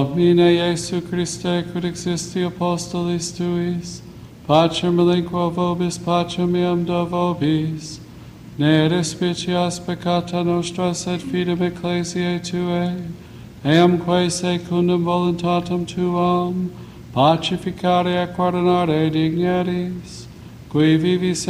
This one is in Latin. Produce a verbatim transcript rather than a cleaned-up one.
Mine Iesu Christe, quid existi apostolis tuis, pacem relinquo vobis, pacem meam do vobis, ne despicias peccata nostra, sed fidem ecclesiae Tuae, eamque secundum voluntatem Tuam, pacificare et guardinare digneris, qui vivis